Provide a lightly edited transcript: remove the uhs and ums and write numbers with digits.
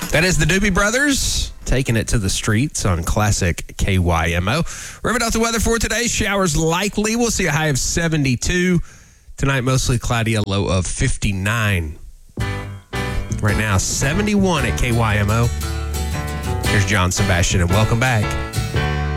That is the Doobie Brothers taking it to the streets on classic KYMO. Ripping out the weather for today. Showers likely. We'll see a high of 72. Tonight, mostly cloudy, a low of 59. Right now, 71 at KYMO. Here's John Sebastian, and welcome back.